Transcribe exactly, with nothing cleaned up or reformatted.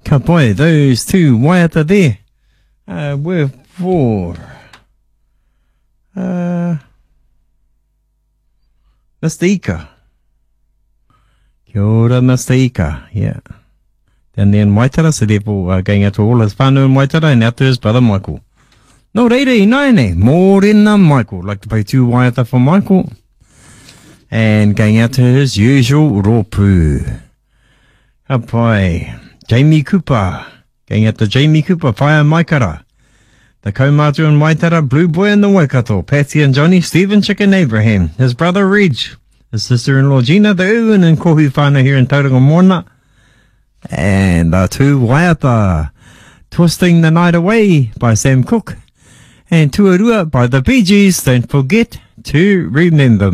Ka pai, those two waiata there uh, were for uh, Mister Ika. Kia ora, Mister Ika, yeah. Down there in Waitara, so therefore uh, going out to all his whānau in Waitara and out to his brother Michael. No reire, naene, mōrena Michael. Like to pay two waiata for Michael. And going out to his usual rōpū. Ka pai, Jamie Cooper. Going out to Jamie Cooper, Whaia Maikara. The kaumātua in Waitara, Blue Boy in the Waikato, Patsy and Johnny, Stephen Chicken Abraham, his brother Reg, his sister-in-law Gina, the Uwin and Kohu whānau here in Tauranga Moana. And the two waiata, Twisting the Night Away by Sam Cooke. And Tuarua by the Bee Gees. Don't forget to remember